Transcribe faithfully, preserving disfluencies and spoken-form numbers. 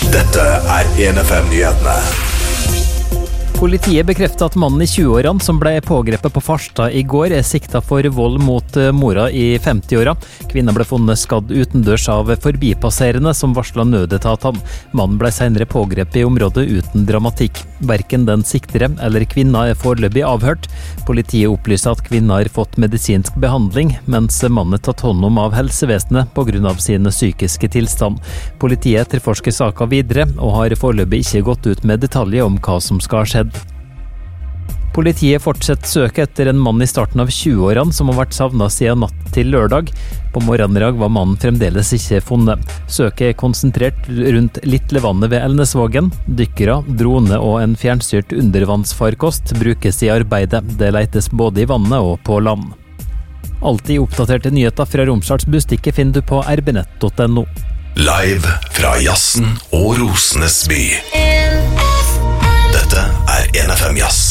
Dette er en F M-nyhetene. Politiet bekrefter at mannen i tjue-årene som ble pågrepet på Farstad i går er siktet for vold mot mora i femti-åra. Kvinnen ble funnet skadd utendørs av forbipasserende som varslet nødetatene. Mannen ble senere pågrepet i området uten dramatikk. Hverken den siktere eller kvinna er foreløpig avhørt. Politiet opplyser at kvinnen har fått medisinsk behandling, mens mannen er tatt hånd om av helsevesenet på grunn av sin psykiske tilstand. Politiet etterforsker saken videre og har foreløpig ikke gått ut med detaljer om hva som skal ha skjedd. Politiet fortsetter søket etter en mann i starten av tjue-årene som har vært savnet siden natt til lørdag. På morgenen i dag var mannen fremdeles ikke funnet. Søket er konsentrert rundt Litlevannet ved Elnesvågen. Dykkere, drone og en fjernstyrt undervannsfarkost brukes i arbeidet. Det letes både i vannet og på land. Alltid oppdaterte nyheter fra Romsdals Bustikke finner du på r b nett punktum no. Live fra Jazzen og Rosenes by. Dette er en F M Jazz.